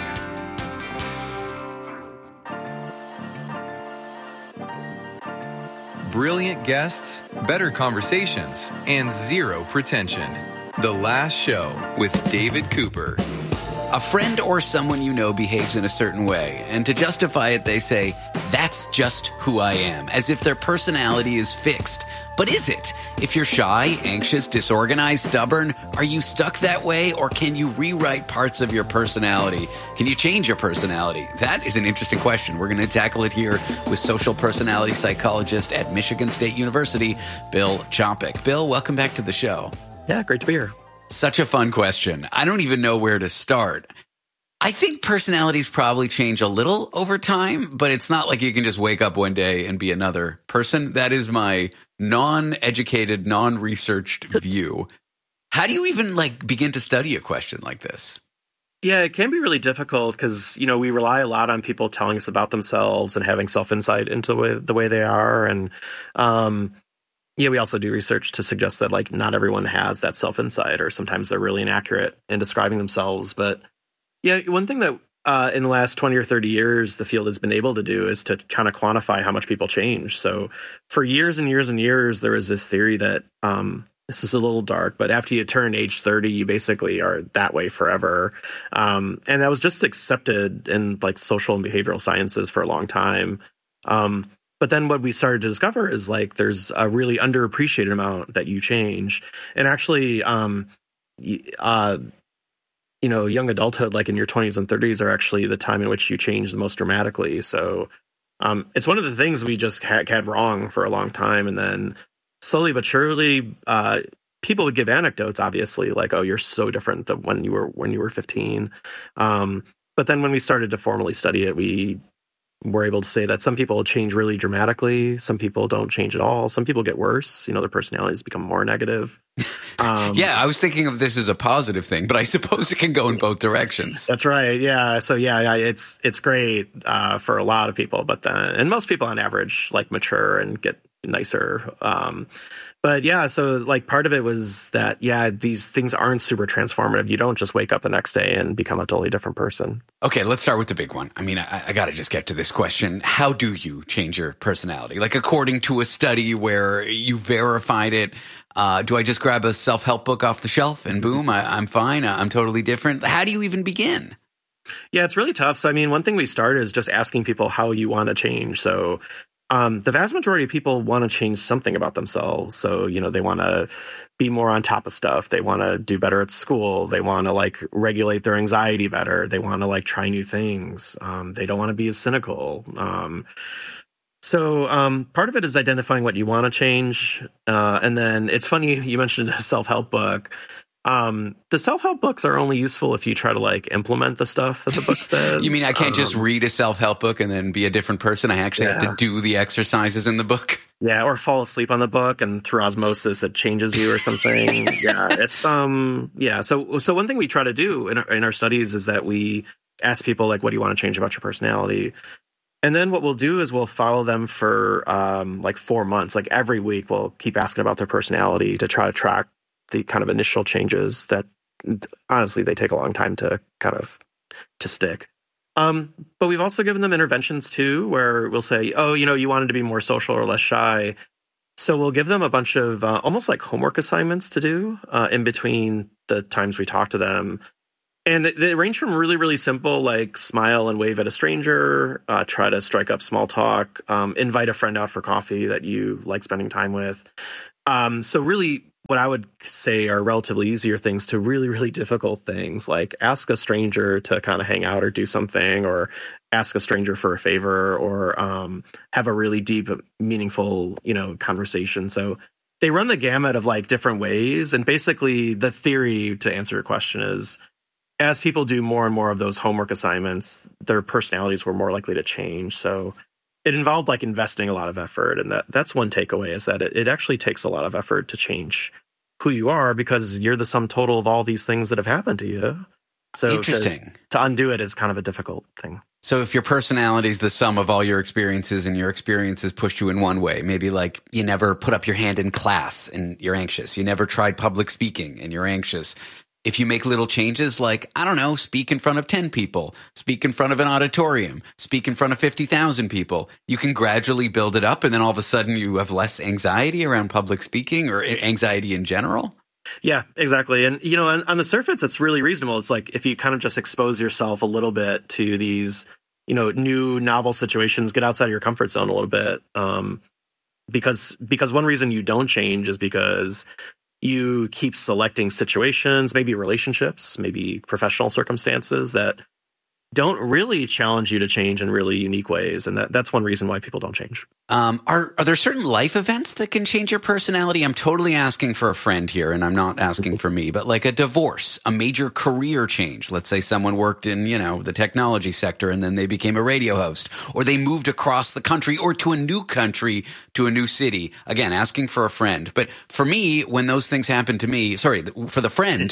Brilliant guests, better conversations, and zero pretension. The Last Show with David Cooper. A friend or someone you know behaves in a certain way, and to justify it, they say, "That's just who I am," as if their personality is fixed. But is it? If you're shy, anxious, disorganized, stubborn, are you stuck that way, or can you rewrite parts of your personality? Can you change your personality? That is an interesting question. We're going to tackle it here with social personality psychologist at Michigan State University, Bill Chompick. Bill, welcome back to the show. Yeah, great to be here. Such a fun question. I don't even know where to start. I think personalities probably change a little over time, but it's not like you can just wake up one day and be another person. That is my non-educated, non-researched view. How do you even begin to study a question like this? Yeah, it can be really difficult because, we rely a lot on people telling us about themselves and having self-insight into the way they are. And, we also do research to suggest that, not everyone has that self-insight, or sometimes they're really inaccurate in describing themselves. But, yeah, one thing that in the last 20 or 30 years, the field has been able to do is to kind of quantify how much people change. So for years and years and years, there was this theory that this is a little dark, but after you turn age 30, you basically are that way forever. And that was just accepted in social and behavioral sciences for a long time. But then what we started to discover is there's a really underappreciated amount that you change. And actually, young adulthood, in your 20s and 30s, are actually the time in which you change the most dramatically. So it's one of the things we just had wrong for a long time. And then slowly but surely, people would give anecdotes, obviously, oh, you're so different than when you were 15. But then when we started to formally study it, we were able to say that some people change really dramatically. Some people don't change at all. Some people get worse. Their personalities become more negative. Yeah, I was thinking of this as a positive thing, but I suppose it can go in both directions. That's right. Yeah. So it's great for a lot of people, and most people on average mature and get nicer. But yeah, so part of it was that, these things aren't super transformative. You don't just wake up the next day and become a totally different person. Okay, let's start with the big one. I mean, I got to just get to this question. How do you change your personality? According to a study where you verified it, do I just grab a self-help book off the shelf and boom, I'm fine, I'm totally different? How do you even begin? Yeah, it's really tough. So, one thing we started is just asking people how you want to change. So, the vast majority of people want to change something about themselves. So, they want to be more on top of stuff. They want to do better at school. They want to like regulate their anxiety better. They want to like try new things. They don't want to be as cynical. So part of it is identifying what you want to change. And then it's funny, you mentioned a self-help book. The self-help books are only useful if you try to like implement the stuff that the book says. You mean I can't just read a self-help book and then be a different person? I actually have to do the exercises in the book. Yeah, or fall asleep on the book and through osmosis it changes you or something. Yeah, it's So one thing we try to do in our studies is that we ask people like, what do you want to change about your personality? And then what we'll do is we'll follow them for like 4 months. Like every week we'll keep asking about their personality to try to track the kind of initial changes that honestly they take a long time to to stick. But we've also given them interventions too, where we'll say, oh, you wanted to be more social or less shy. So we'll give them a bunch of almost like homework assignments to do in between the times we talk to them. And they range from really, really simple, like smile and wave at a stranger, try to strike up small talk, invite a friend out for coffee that you like spending time with. So really, what I would say are relatively easier things to really, really difficult things, like ask a stranger to kind of hang out or do something, or ask a stranger for a favor, or have a really deep, meaningful, conversation. So they run the gamut of like different ways. And basically the theory, to answer your question, is as people do more and more of those homework assignments, their personalities were more likely to change. So it involved like investing a lot of effort. And that's one takeaway, is that it actually takes a lot of effort to change who you are, because you're the sum total of all these things that have happened to you. So interesting. To undo it is kind of a difficult thing. So if your personality is the sum of all your experiences, and your experiences pushed you in one way, maybe like you never put up your hand in class and you're anxious. You never tried public speaking and you're anxious. If you make little changes like, I don't know, speak in front of 10 people, speak in front of an auditorium, speak in front of 50,000 people, you can gradually build it up. And then all of a sudden you have less anxiety around public speaking or anxiety in general. Yeah, exactly. And, on the surface, it's really reasonable. It's like if you kind of just expose yourself a little bit to these, new novel situations, get outside of your comfort zone a little bit. Because one reason you don't change is because you keep selecting situations, maybe relationships, maybe professional circumstances that don't really challenge you to change in really unique ways. And that's one reason why people don't change. Are there certain life events that can change your personality? I'm totally asking for a friend here, and I'm not asking for me, but like a divorce, a major career change. Let's say someone worked in, the technology sector and then they became a radio host, or they moved across the country or to a new country, to a new city. Again, asking for a friend. But for me, when those things happen to me, for the friend,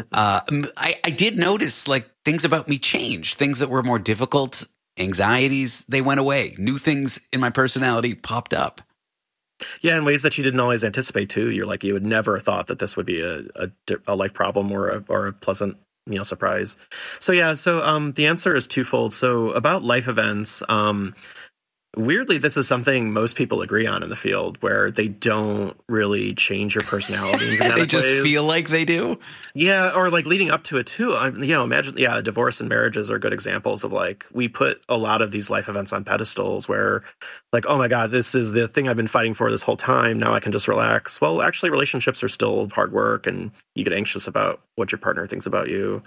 I did notice like things about me changed, things that were more difficult. Anxieties, they went away. New things in my personality popped up. Yeah, in ways that you didn't always anticipate too. You're like, you would never have thought that this would be a life problem or a pleasant, surprise. So the answer is twofold. So about life events, weirdly, this is something most people agree on in the field, where they don't really change your personality. They just feel like they do? Yeah, or like leading up to it too. Imagine, divorce and marriages are good examples of like, we put a lot of these life events on pedestals where like, oh my God, this is the thing I've been fighting for this whole time. Now I can just relax. Well, actually, relationships are still hard work, and you get anxious about what your partner thinks about you.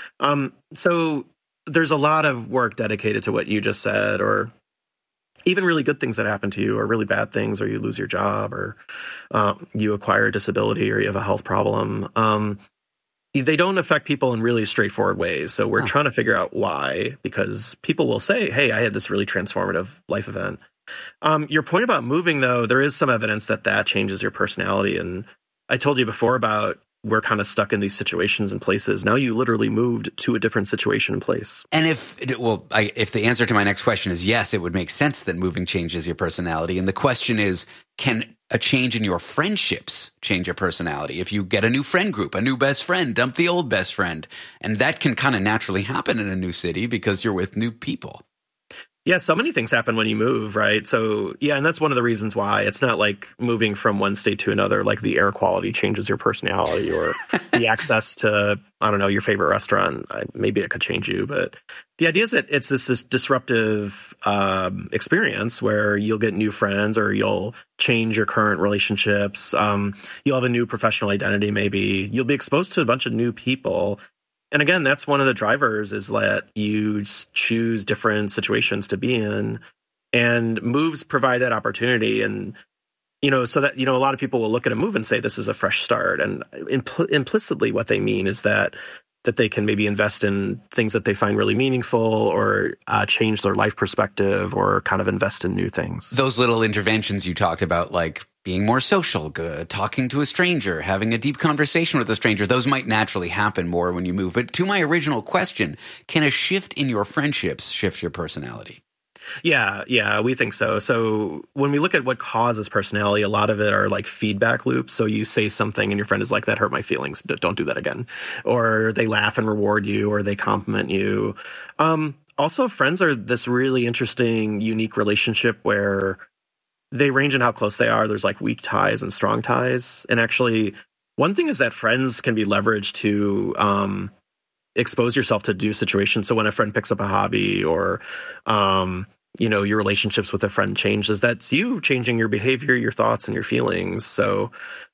So there's a lot of work dedicated to what you just said, or even really good things that happen to you, or really bad things, or you lose your job, or you acquire a disability, or you have a health problem. They don't affect people in really straightforward ways. So we're trying to figure out why, because people will say, hey, I had this really transformative life event. Your point about moving, though, there is some evidence that changes your personality. And I told you before about we're kind of stuck in these situations and places. Now you literally moved to a different situation and place. And if the answer to my next question is yes, it would make sense that moving changes your personality. And the question is, can a change in your friendships change your personality? If you get a new friend group, a new best friend, dump the old best friend. And that can kind of naturally happen in a new city because you're with new people. Yeah, so many things happen when you move, right? So, yeah, and that's one of the reasons why it's not like moving from one state to another, like the air quality changes your personality or the access to, I don't know, your favorite restaurant. Maybe it could change you. But the idea is that it's this disruptive experience where you'll get new friends or you'll change your current relationships. You'll have a new professional identity, maybe. You'll be exposed to a bunch of new people. And again, that's one of the drivers is that you choose different situations to be in, and moves provide that opportunity. And, so that, a lot of people will look at a move and say, this is a fresh start. And implicitly what they mean is that they can maybe invest in things that they find really meaningful or change their life perspective or kind of invest in new things. Those little interventions you talked about, like being more social, talking to a stranger, having a deep conversation with a stranger, those might naturally happen more when you move. But to my original question, can a shift in your friendships shift your personality? Yeah, we think so. So when we look at what causes personality, a lot of it are like feedback loops. So you say something and your friend is like, that hurt my feelings. Don't do that again. Or they laugh and reward you, or they compliment you. Also, friends are this really interesting, unique relationship where they range in how close they are. There's like weak ties and strong ties. And actually, one thing is that friends can be leveraged to expose yourself to new situations. So when a friend picks up a hobby or, your relationships with a friend changes, that's you changing your behavior, your thoughts, and your feelings. So,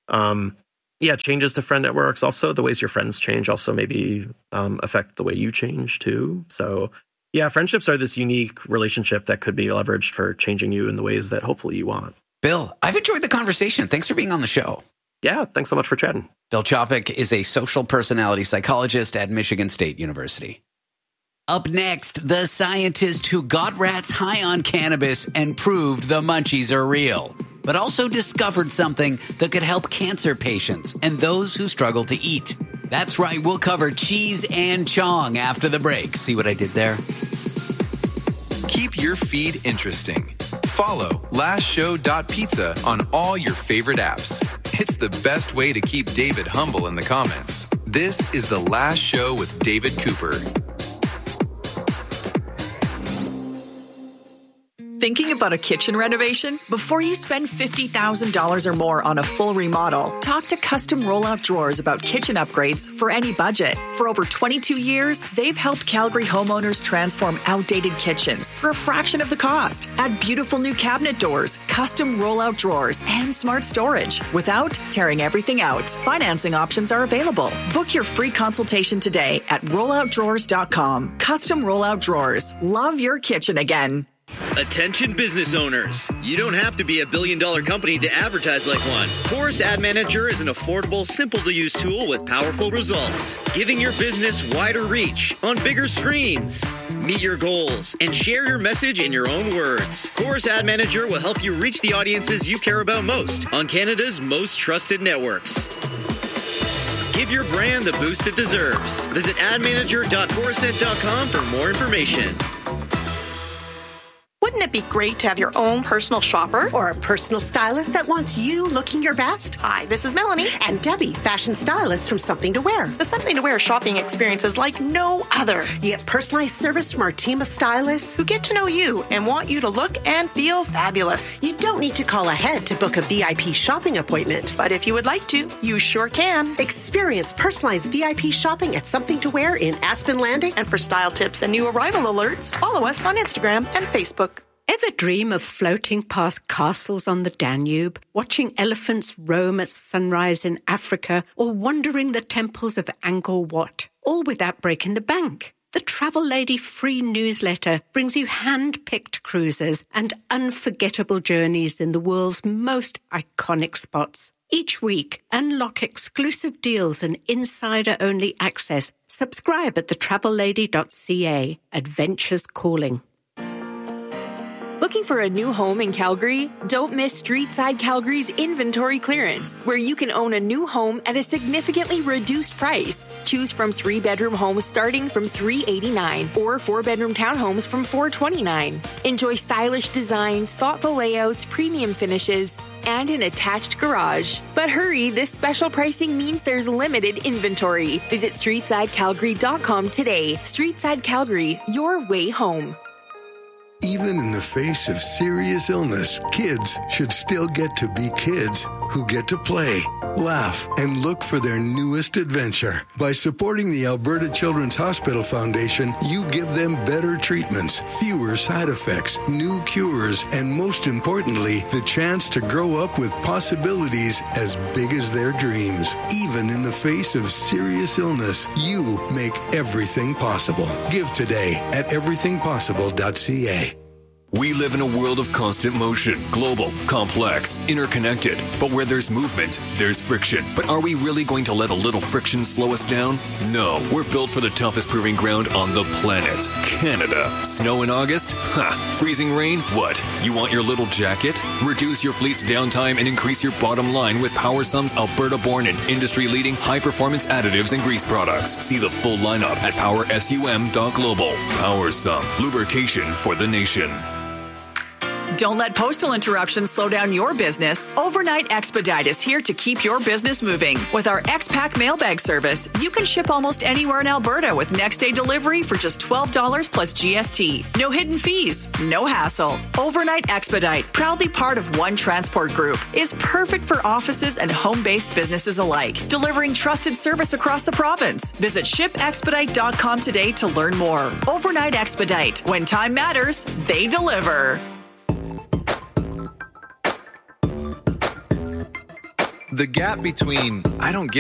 changes to friend networks. Also, the ways your friends change also maybe affect the way you change too. So, yeah, friendships are this unique relationship that could be leveraged for changing you in the ways that hopefully you want. Bill, I've enjoyed the conversation. Thanks for being on the show. Yeah, thanks so much for chatting. Bill Chopik is a social personality psychologist at Michigan State University. Up next, the scientist who got rats high on cannabis and proved the munchies are real, but also discovered something that could help cancer patients and those who struggle to eat. That's right, we'll cover cheese and chong after the break. See what I did there? Keep your feed interesting. Follow lastshow.pizza on all your favorite apps. It's the best way to keep David humble in the comments. This is The Last Show with David Cooper. Thinking about a kitchen renovation? Before you spend $50,000 or more on a full remodel, talk to Custom Rollout Drawers about kitchen upgrades for any budget. For over 22 years, they've helped Calgary homeowners transform outdated kitchens for a fraction of the cost. Add beautiful new cabinet doors, custom rollout drawers, and smart storage without tearing everything out. Financing options are available. Book your free consultation today at rolloutdrawers.com. Custom Rollout Drawers. Love your kitchen again. Attention business owners. You don't have to be a billion-dollar company to advertise like one. Chorus Ad Manager is an affordable, simple-to-use tool with powerful results, giving your business wider reach on bigger screens. Meet your goals and share your message in your own words. Chorus Ad Manager will help you reach the audiences you care about most on Canada's most trusted networks. Give your brand the boost it deserves. Visit admanager.chorused.com for more information. Wouldn't it be great to have your own personal shopper? Or a personal stylist that wants you looking your best? Hi, this is Melanie. And Debbie, fashion stylist from Something to Wear. The Something to Wear shopping experience is like no other. You get personalized service from our team of stylists who get to know you and want you to look and feel fabulous. You don't need to call ahead to book a VIP shopping appointment. But if you would like to, you sure can. Experience personalized VIP shopping at Something to Wear in Aspen Landing. And for style tips and new arrival alerts, follow us on Instagram and Facebook. Ever dream of floating past castles on the Danube, watching elephants roam at sunrise in Africa, or wandering the temples of Angkor Wat, all without breaking the bank? The Travel Lady free newsletter brings you hand-picked cruises and unforgettable journeys in the world's most iconic spots. Each week, unlock exclusive deals and insider-only access. Subscribe at thetravellady.ca. Adventures calling. Looking for a new home in Calgary? Don't miss Streetside Calgary's inventory clearance, where you can own a new home at a significantly reduced price. Choose from 3-bedroom homes starting from $389 or 4-bedroom townhomes from $429. Enjoy stylish designs, thoughtful layouts, premium finishes, and an attached garage. But hurry, this special pricing means there's limited inventory. Visit StreetsideCalgary.com today. Streetside Calgary, your way home. Even in the face of serious illness, kids should still get to be kids who get to play, laugh, and look for their newest adventure. By supporting the Alberta Children's Hospital Foundation, you give them better treatments, fewer side effects, new cures, and most importantly, the chance to grow up with possibilities as big as their dreams. Even in the face of serious illness, you make everything possible. Give today at everythingpossible.ca. We live in a world of constant motion, global, complex, interconnected. But where there's movement, there's friction. But are we really going to let a little friction slow us down? No. We're built for the toughest proving ground on the planet, Canada. Snow in August? Ha! Freezing rain? What? You want your little jacket? Reduce your fleet's downtime and increase your bottom line with PowerSum's Alberta-born and industry-leading high-performance additives and grease products. See the full lineup at powersum.global. PowerSum, lubrication for the nation. Don't let postal interruptions slow down your business. Overnight Expedite is here to keep your business moving. With our X-Pack mailbag service, you can ship almost anywhere in Alberta with next-day delivery for just $12 plus GST. No hidden fees, no hassle. Overnight Expedite, proudly part of One Transport Group, is perfect for offices and home-based businesses alike, delivering trusted service across the province. Visit shipexpedite.com today to learn more. Overnight Expedite. When time matters, they deliver. The gap between I don't get